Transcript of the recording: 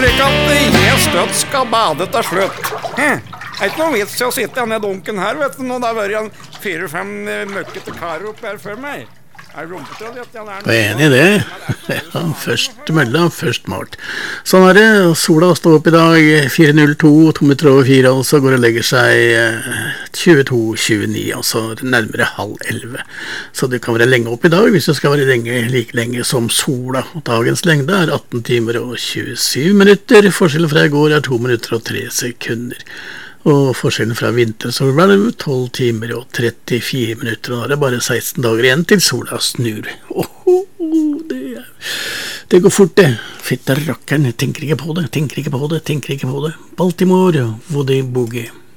slik at jeg støtt skal bade til slutt. Det er ikke noe vits i å sitte i denne dunken her, vet du, når det har vært 4-5 møkkete karer opp her før meg. Jeg er enig i det. Ja, først mølla, først malt. Sånn er det. Sola står opp i dag 4:02, 2 minutter over 4, og så går det og legger seg 22:29, altså nærmere 10:30. Så det kan være lenge opp i dag, hvis det skal være like lenge som sola. Dagens lengde er 18 timer og 27 minutter. Forskjellen fra i går er 2 minutter og 3 sekunder. Og forskjellen fra vinter så var det 12 timer og 34 minutter, og da er det bare 16 dager igjen til sola snur. Det går fort det. Fitte rakkeren, tenker ikke på det. Baltimore, Woody Boogie.